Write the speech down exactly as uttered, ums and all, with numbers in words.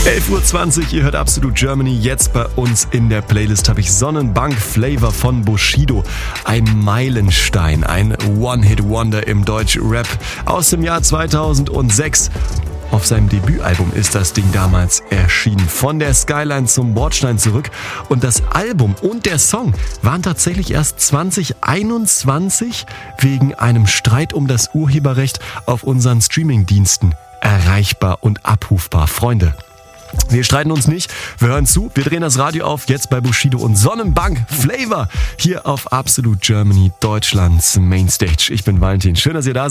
elf Uhr zwanzig, ihr hört Absolute Germany. Jetzt bei uns in der Playlist habe ich Sonnenbank Flavor von Bushido. Ein Meilenstein, ein One-Hit-Wonder im Deutsch-Rap aus dem Jahr zweitausendsechs. Auf seinem Debütalbum ist das Ding damals erschienen. Von der Skyline zum Bordstein zurück. Und das Album und der Song waren tatsächlich erst zwanzig einundzwanzig wegen einem Streit um das Urheberrecht auf unseren Streamingdiensten erreichbar und abrufbar. Freunde, wir streiten uns nicht, wir hören zu, wir drehen das Radio auf, jetzt bei Bushido und Sonnenbank Flavor hier auf Absolute Germany, Deutschlands Mainstage. Ich bin Valentin, schön, dass ihr da seid.